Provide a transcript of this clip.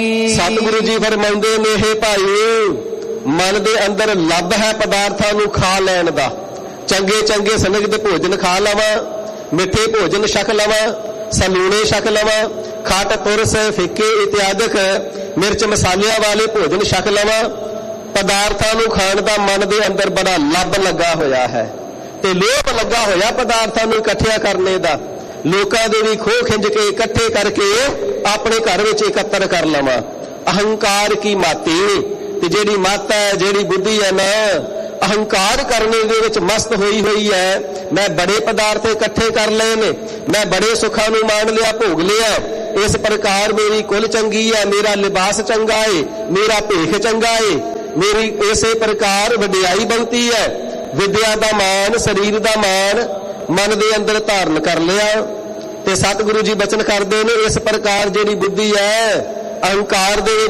ਸਤਿਗੁਰੂ ਜੀ ਫਰਮਾਉਂਦੇ ਨੇ, ਹੇ ਭਾਈ, ਮਨ ਦੇ ਅੰਦਰ ਲੱਭ ਹੈ ਪਦਾਰਥਾਂ ਨੂੰ ਖਾ ਲੈਣ ਦਾ। ਚੰਗੇ ਚੰਗੇ ਸਨਗਤ ਭੋਜਨ ਖਾ ਲਵਾਂ, ਮਿੱਠੇ ਭੋਜਨ ਛਕ ਲਵਾਂ, ਸਲੂਣੇ ਛਕ ਲਵਾਂ, ਖੱਟ ਤੁਰਸ ਫਿੱਕੇ ਇਤਿਆਦਿਕ ਮਿਰਚ ਮਸਾਲਿਆਂ ਵਾਲੇ ਭੋਜਨ ਛਕ ਲਵਾਂ। ਪਦਾਰਥਾਂ ਨੂੰ ਖਾਣ ਦਾ ਮਨ ਦੇ ਅੰਦਰ ਬੜਾ ਲੱਭ ਲੱਗਾ ਹੋਇਆ ਹੈ ਤੇ ਲੋਭ ਲੱਗਾ ਹੋਇਆ ਪਦਾਰਥਾਂ ਨੂੰ ਇਕੱਠਿਆ ਕਰਨੇ ਦਾ। ਲੋਕਾਂ ਦੇ ਵੀ ਖੋਹ ਖਿੰਝ ਕੇ ਇਕੱਠੇ ਕਰਕੇ ਆਪਣੇ ਘਰ ਵਿੱਚ ਇਕੱਤਰ ਕਰ ਲਵਾਂ। ਅਹੰਕਾਰ ਕੀ ਮਾਤੀ, ਤੇ ਜਿਹੜੀ ਮੱਤ ਹੈ, ਜਿਹੜੀ ਬੁੱਧੀ ਹੈ ਨਾ, ਅਹੰਕਾਰ ਕਰਨੇ ਦੇ ਵਿੱਚ ਮਸਤ ਹੋਈ ਹੈ। ਮੈਂ ਬੜੇ ਪਦਾਰਥ ਇਕੱਠੇ ਕਰ ਲਏ ਨੇ, ਮੈਂ ਬੜੇ ਸੁੱਖਾਂ ਨੂੰ ਮਾਣ ਲਿਆ, ਭੋਗ ਲਿਆ। ਇਸ ਪ੍ਰਕਾਰ ਮੇਰੀ ਕੁਲ ਚੰਗੀ ਹੈ, ਮੇਰਾ ਲਿਬਾਸ ਚੰਗਾ ਏ, ਮੇਰਾ ਭੇਖ ਚੰਗਾ ਏ, ਮੇਰੀ ਇਸੇ ਪ੍ਰਕਾਰ ਵਡਿਆਈ ਬਹੁਤੀ ਹੈ। ਵਿਦਿਆ ਦਾ ਮਾਣ, ਸਰੀਰ ਦਾ ਮਾਣ ਮਨ ਦੇ ਅੰਦਰ ਧਾਰਨ ਕਰ ਲਿਆ। ਤੇ ਸਤਿਗੁਰੂ ਜੀ ਬਚਨ ਕਰਦੇ ਨੇ, ਇਸ ਪ੍ਰਕਾਰ ਜਿਹੜੀ ਬੁੱਧੀ ਹੈ ਅਹੰਕਾਰ ਦੇ